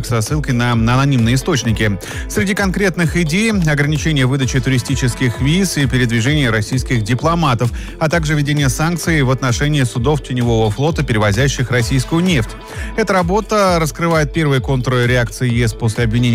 со ссылкой на анонимные источники. Среди конкретных идей – ограничение выдачи туристических виз и передвижения российских дипломатов, а также введение санкций в отношении судов теневого флота, перевозящих российскую нефть. Эта работа раскрывает первые контуры реакции ЕС после обвинений